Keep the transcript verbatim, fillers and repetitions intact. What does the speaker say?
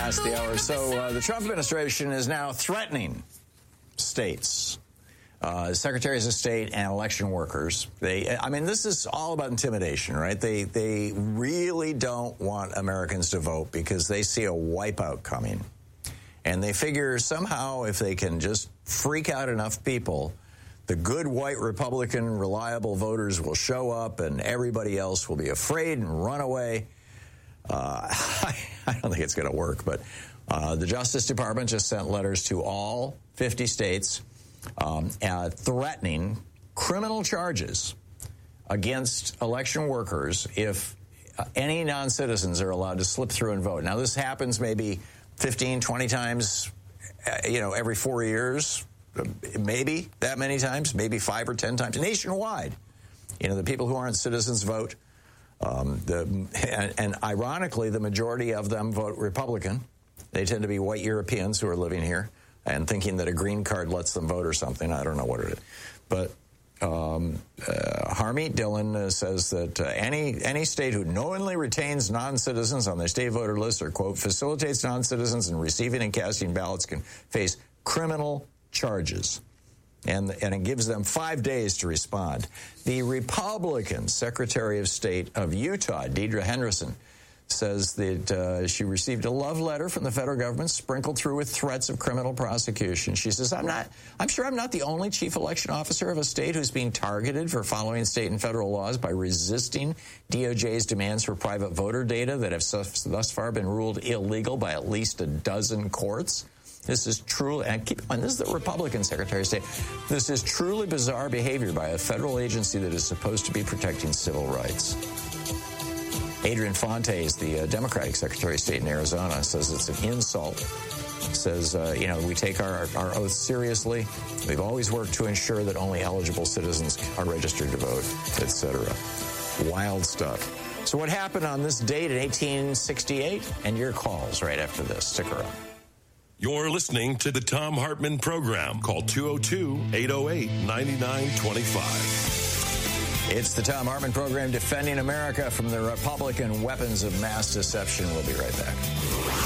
past the hour. So uh, the Trump administration is now threatening states, uh, secretaries of state and election workers. They, I mean, this is all about intimidation, right? They, they really don't want Americans to vote because they see a wipeout coming. And they figure somehow if they can just freak out enough people, the good white Republican reliable voters will show up and everybody else will be afraid and run away. Uh, I don't think it's going to work, but uh, the Justice Department just sent letters to all fifty states um, uh, threatening criminal charges against election workers if uh, any non-citizens are allowed to slip through and vote. Now, this happens maybe fifteen, twenty times, uh, you know, every four years, maybe that many times, maybe five or ten times nationwide. You know, the people who aren't citizens vote. Um, the, and, and ironically, the majority of them vote Republican. They tend to be white Europeans who are living here and thinking that a green card lets them vote or something. I don't know what it is. But um, uh, Harmeet Dillon uh, says that uh, any any state who knowingly retains non-citizens on their state voter list or, quote, facilitates non-citizens in receiving and casting ballots can face criminal charges. And, and it gives them five days to respond. The Republican Secretary of State of Utah, Deidre Henderson, says that uh, she received a love letter from the federal government sprinkled through with threats of criminal prosecution. She says, I'm not, I'm sure I'm not the only chief election officer of a state who's being targeted for following state and federal laws by resisting D O J's demands for private voter data that have thus far been ruled illegal by at least a dozen courts. This is truly, and keep in mind, this is the Republican Secretary of State. This is truly bizarre behavior by a federal agency that is supposed to be protecting civil rights. Adrian Fontes, the uh, Democratic Secretary of State in Arizona, says it's an insult. Says, uh, you know, we take our, our oath seriously. We've always worked to ensure that only eligible citizens are registered to vote, et cetera. Wild stuff. So what happened on this date in eighteen sixty-eight? And your calls right after this. Stick around. You're listening to the Thom Hartmann Program. Call two oh two, eight oh eight, nine nine two five. It's the Thom Hartmann Program, defending America from the Republican weapons of mass deception. We'll be right back.